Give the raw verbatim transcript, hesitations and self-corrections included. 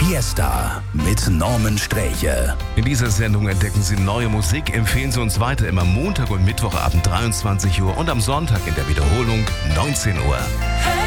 Fiesta mit Norman Sträche. In dieser Sendung entdecken Sie neue Musik, empfehlen Sie uns weiter immer Montag und Mittwochabend dreiundzwanzig Uhr und am Sonntag in der Wiederholung neunzehn Uhr.